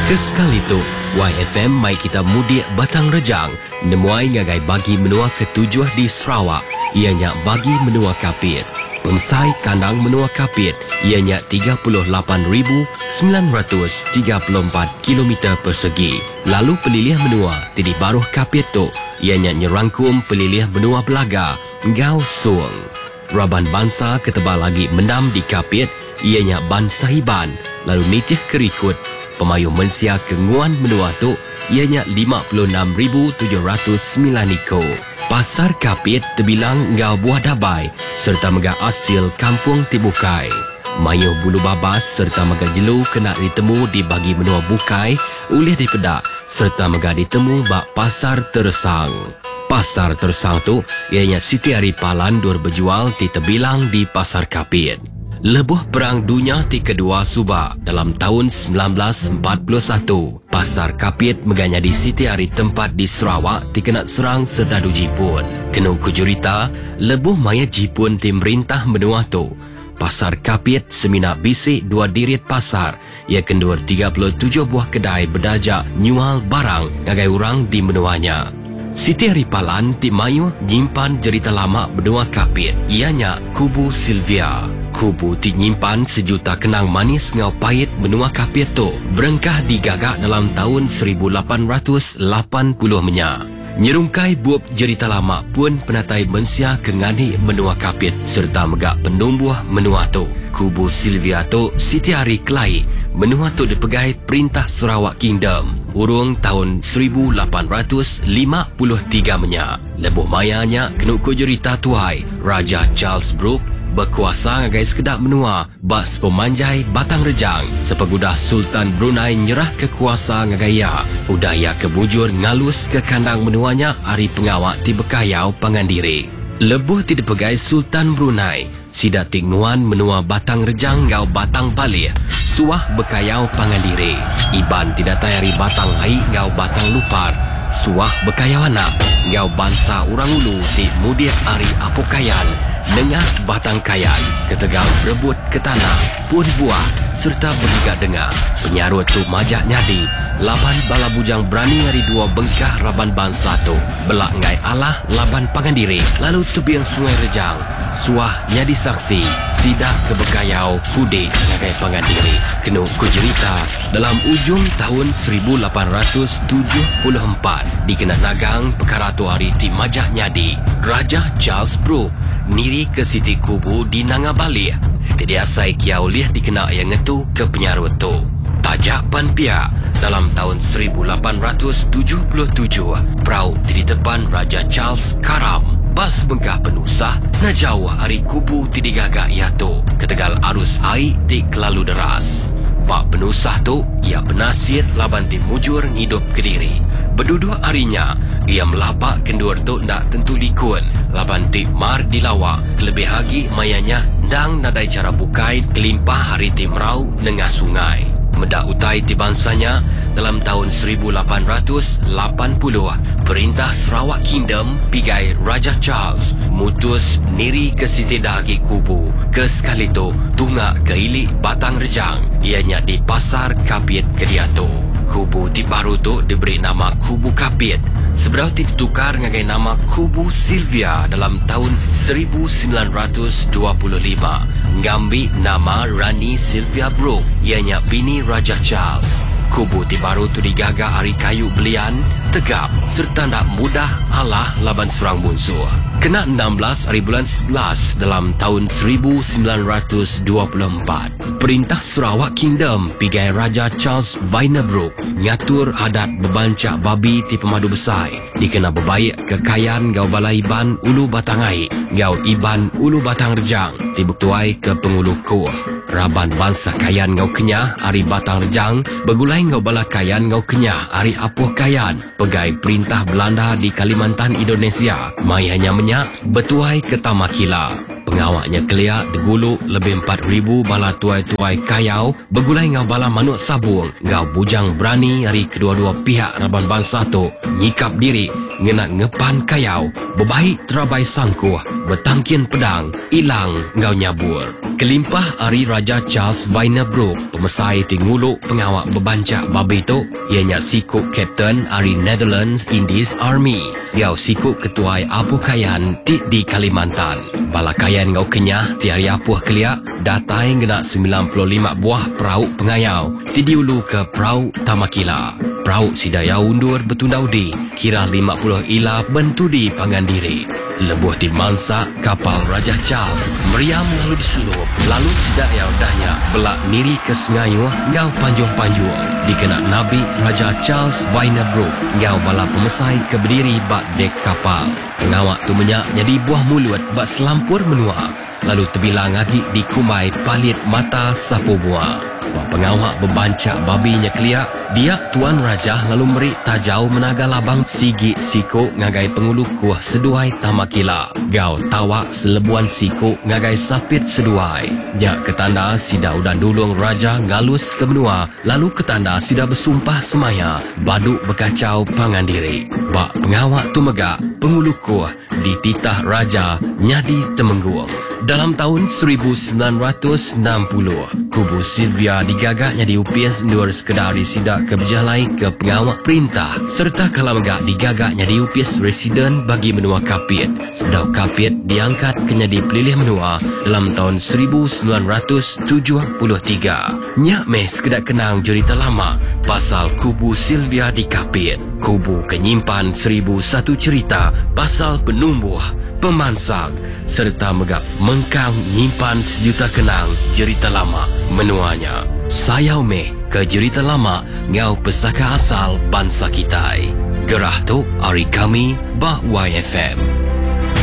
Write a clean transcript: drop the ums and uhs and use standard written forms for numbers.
Kesekali tu, YFM mai kita mudik Batang Rejang, nemuai ngagai bagi menua ketujuh di Sarawak, ianya bagi menua kapit. Pemsai kandang menua kapit, ianya 38,934 km persegi. Lalu pelilih menua di baruh kapit tu, ianya nyerangkum pelilih menua Belaga, Ngau Suang. Raban bangsa ketebal lagi mendam di kapit, ianya Ban Sahiban, lalu nitih kerikut. Pemayuh mensia kenguan menua tu ianya 56,709 ekor. Pasar kapit terbilang ngau buah dabai serta megah asil kampung Tibukai. Mayuh bulu babas serta megah jelu kena ditemu di bagi menua Bukai oleh dipedak serta megah ditemu bak pasar Tersang. Pasar Tersang tu ianya Siti Aripalan dur berjual di terbilang di pasar kapit. Lebuh Perang Dunia Kedua Subak dalam tahun 1941, pasar kapit megahnya di Siti Ari tempat di Sarawak dikena serang serdadu Jepun. Kena kujurita, lebuh maya Jepun tim merintah menua tu. Pasar kapit seminak bisik dua dirit pasar, ia kendur 37 buah kedai berdajak nyual barang ngagai orang di menuanya. Siti Aripalan di Mayu nyimpan cerita lama benua kapit, ianya Kubu Sylvia. Kubu dinyimpan sejuta kenang manis ngau pahit benua kapit tu berengkah digagak dalam tahun 1880 menya. Nyerungkai buap cerita lama pun penatai mensia kengani menua kapit serta megak penumbuh menua tu. Kubu Sylvia tu Siti Ari Kelai menua tu dipegai Perintah Sarawak Kingdom urung tahun 1853 menya. Lebuh mayanya kenuk kujurita tuai Raja Charles Brooke berkuasa ngagai sekedap menua bas pemanjai Batang Rejang sepegudah Sultan Brunei nyerah kekuasa ngagaya udaya kebujur ngalus ke kandang menuanya hari pengawak di Bekayau Pangandiri. Lebuh ti dipegai Sultan Brunei sida tingnuan menua Batang Rejang ngau Batang Balih suah Bekayau Pangandiri. Iban tidak tayari Batang Hai ngau Batang Lupar suah Bekayau Anak ngau bangsa Urang Ulu ti mudir Ari Apokayan Nengah Batang Kayan, ketegal berebut ke tanah, pun buah, serta bergigat dengar. Penyarut tu majak nyadi, laban bala bujang berani hari dua bengkah raban bangsa tu. Belak ngai Allah laban Pangandiri, lalu tebiang Sungai Rejang. Suah nyadi saksi, sidak ke Bekayau, kudik ngai Pangandiri. Kenu kujerita, dalam ujung tahun 1874, dikena nagang perkara tu hari ti majak nyadi. Raja Charles Brooke niri ke Siti Kubu di Nangabalih. Jadi asai kiau liah dikena yang ngetu ke penyarut tu. Tajak pan pihak dalam tahun 1877 perahu di depan Raja Charles karam. Bas bengkah penusah na jauh hari Kubu ti digagak ia tu. Ketegal arus air ti kelalu deras. Pak penusah tu ia penasir laban ti mujur ngidup Kediri. Berduduk harinya, ia melapak kendur tu ndak tentu likun. Laban ti mar dilawak, lebih lagi mayanya ndang nadai cara bukai kelimpah hari ti merau nengah sungai. Medak utai ti bangsanya, dalam tahun 1880, Perintah Sarawak Kingdom pigai Raja Charles mutus niri ke Siti Dahagi Kubu. Ke sekali tu, tunggak ke ilik Batang Rejang, ianya di Pasar Kapit Kediatu. Kubu ti baru tu diberi nama Kubu Kapit. Seberau ti ditukar ngagai nama Kubu Sylvia dalam tahun 1925. Ngambil nama Rani Sylvia Brooke, ianya bini Raja Charles. Kubu ti baru tu digagak hari kayu belian, tegap serta tak mudah alah laban surang musuh. Kena 16 hari bulan 11 dalam tahun 1924. Perintah Sarawak Kingdom pigai Raja Charles Vaina Brooke ngatur adat bebancak babi ti pemadu besai. Dikena berbaik kekayaan gau balai Iban Ulu Batangai, gau Iban Ulu Batang Rejang, tibuktuai ke pengulu kuah. Raban bangsa kayan ngau kenyah hari Batang Rejang, begulai ngau bala kayan ngau kenyah hari Apoh Kayan, pegai Perintah Belanda di Kalimantan Indonesia. Mai hanya menyak, betuai ke Tamakila. Pengawaknya keliak deguluk lebih 4,000 bala tuai-tuai kayau, begulai ngau bala manuk sabung, ngau bujang berani hari kedua-dua pihak raban bangsa tu, nyikap diri, ngenak ngepan kayau, bebaik terabai sangkuh, bertangkin pedang, ilang ngau nyabur. Kelimpah Ari Raja Charles Wynebroek, pemesai tinguluk pengawak bebancak babi tu, ianya sikuk Kapten Ari Netherlands Indies Army. Gau sikuk ketuai apukayan di Kalimantan. Balakayan ngau kenyah tiari apuh keliak, datai ngena 95 buah perahu pengayau, tidiulu ke perahu Tamakila. Perahu sidaya undur betundaudi, kira 50 ila bentudi Pangandiri. Lebuh di mansa kapal Raja Charles meriam lalu diselup, lalu sidaya udahnya belak niri ke Sengayu ngau panjung-panjung dikena Nabi Raja Charles Wynebroek ngau bala pemesai ke berdiri bak dek kapal. Pengawak tu menyak jadi buah mulut bak selampur menua, lalu terbilang lagi di kumai palit mata sapu buah. Pengawak bebancak babinya keliak, dia Tuan Raja lalu meri tajau menaga labang sigi siko ngagai pengulu kuah seduai Tamakila. Gau tawak selebuan siko ngagai sapit seduai. Nyak ketanda sida udan dulung Raja ngalus ke benua, lalu ketanda sida bersumpah semaya, baduk berkacau Pangandiri. Bak pengawak tu megak, pengulu kuah di titah Raja nyadi temenggung. Dalam tahun 1960, kubu Sylvia digagaknya diupis nur sekedari sidak keberjalai ke pengawak perintah, serta kalamegak digagaknya diupis residen bagi menua Kapit. Sedau Kapit diangkat kenya dipilih menua dalam tahun 1973. Nyak meh sekedar kenang cerita lama pasal kubu Sylvia di Kapit. Kubu kenyimpan 1001 cerita pasal penumbuh, pemansang, serta megap mengkang nyimpan sejuta kenang cerita lama menuanya. Sayau meh ke cerita lama ngau pesaka asal bangsa kita. Gerah tu hari kami bah YFM.